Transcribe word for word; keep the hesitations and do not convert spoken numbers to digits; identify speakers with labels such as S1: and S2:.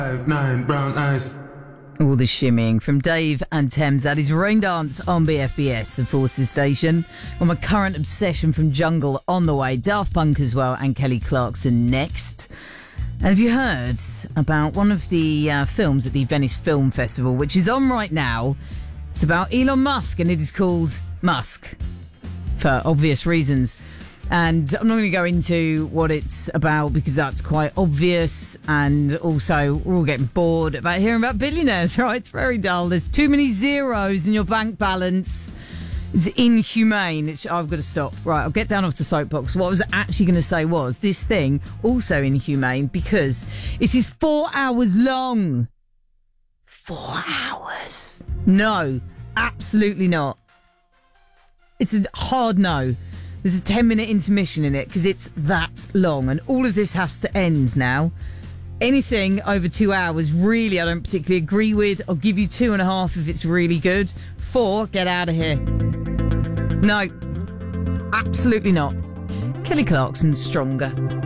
S1: Five, nine, brown eyes.
S2: All the shimmying from Dave and Thames. That is Rain Dance on B F B S, the Forces station. On my current obsession from Jungle on the way. Daft Punk as well, and Kelly Clarkson next. And have you heard about one of the uh, films at the Venice Film Festival, which is on right now? It's about Elon Musk, and it is called Musk, for obvious reasons. And I'm not going to go into what it's about because that's quite obvious. And also, we're all getting bored about hearing about billionaires, right? It's very dull. There's too many zeros in your bank balance. It's inhumane. It's, I've got to stop. Right, I'll get down off the soapbox. What I was actually going to say was this thing, also inhumane, because it is four hours long. Four hours. No, absolutely not. It's a hard no. There's a ten minute intermission in it because it's that long, and all of this has to end now. Anything over two hours, really, I don't particularly agree with. I'll give you two and a half if it's really good. Four, get out of here. No, absolutely not. Kelly Clarkson's Stronger.